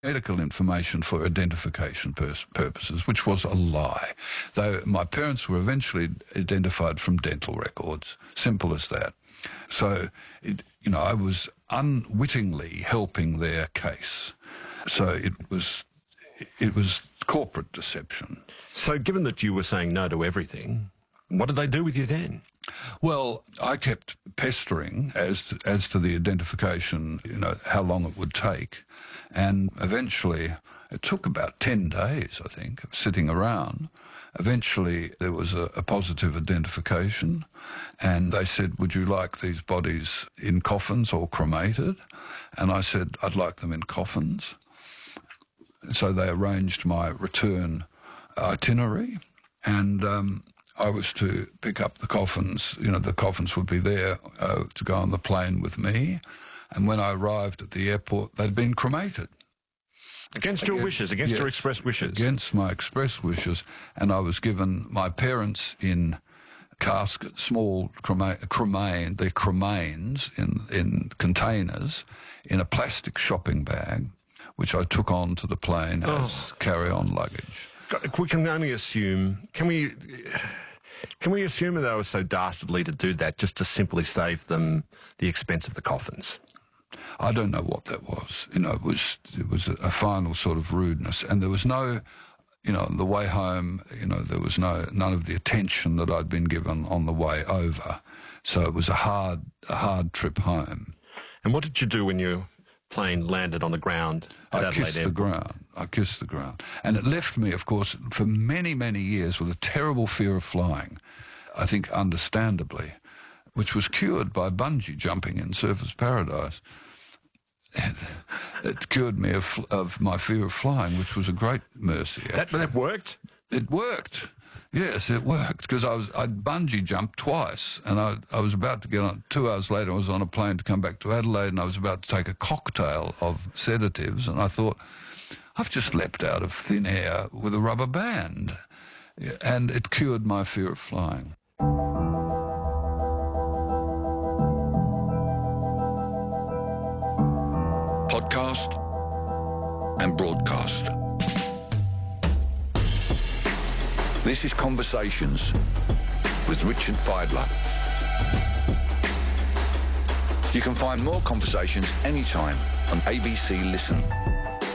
medical information for identification purposes, which was a lie. Though my parents were eventually identified from dental records. Simple as that. So, I was unwittingly helping their case. So it was corporate deception. So given that you were saying no to everything, what did they do with you then? Well, I kept pestering as to the identification, how long it would take. And eventually, it took about 10 days, I think, of sitting around. Eventually, there was a positive identification, and they said, would you like these bodies in coffins or cremated? And I said, I'd like them in coffins. So they arranged my return itinerary, and I was to pick up the coffins. The coffins would be there to go on the plane with me. And when I arrived at the airport, they'd been cremated. Against your wishes, against your express wishes? Against my express wishes. And I was given my parents in caskets, small cremains in containers, in a plastic shopping bag, which I took on to the plane as carry-on luggage. We can only assume, can we assume that they were so dastardly to do that just to simply save them the expense of the coffins? I don't know what that was. It was a final sort of rudeness, and there was no, on the way home, there was none of the attention that I'd been given on the way over. So it was a hard trip home. And what did you do when your plane landed on the ground at Adelaide Airport? I kissed the ground. And it left me, of course, for many, many years with a terrible fear of flying, I think understandably, which was cured by bungee jumping in Surfers Paradise. It cured me of my fear of flying, which was a great mercy. That worked? It worked. Yes, it worked, because I'd bungee jumped twice, and I was about to get on. 2 hours later, I was on a plane to come back to Adelaide, and I was about to take a cocktail of sedatives, and I thought, I've just leapt out of thin air with a rubber band. And it cured my fear of flying. Podcast and broadcast. This is Conversations with Richard Fidler. You can find more conversations anytime on ABC Listen.